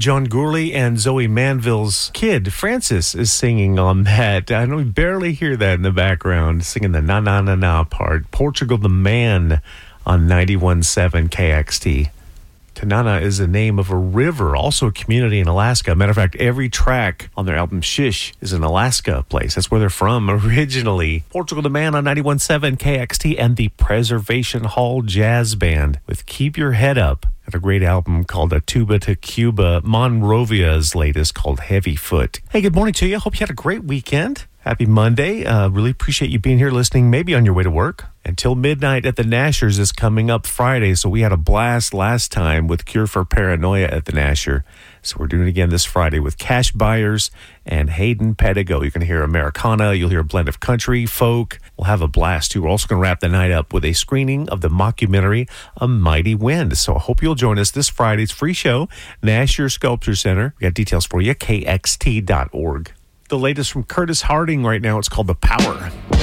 John Gourley and Zoe Manville's kid, Francis, is singing on that. I know we barely hear that in the background, singing the na na na na part. Portugal the Man on 91.7 KXT. Tanana is the name of a river, also a community in Alaska. Matter of fact, every track on their album Shish is an Alaska place. That's where they're from originally. Portugal the Man on 91.7 KXT and the Preservation Hall Jazz Band with Keep Your Head Up. Got a great album called A Tuba to Cuba. Monrovia's latest called Heavy Foot. Hey, good morning to you. Hope you had a great weekend. Happy Monday. Really appreciate you being here listening, maybe on your way to work. Until Midnight at the Nashers is coming up Friday, so we had a blast last time with Cure for Paranoia at the Nasher. So we're doing it again this Friday with Cash Byers and Hayden Pedigo. You're going to hear Americana, you'll hear a blend of country, folk. We'll have a blast too. We're also going to wrap the night up with a screening of the mockumentary A Mighty Wind. So I hope you'll join us this Friday's free show, Nasher Sculpture Center. We got details for you, kxt.org. The latest from Curtis Harding right now, it's called The Power.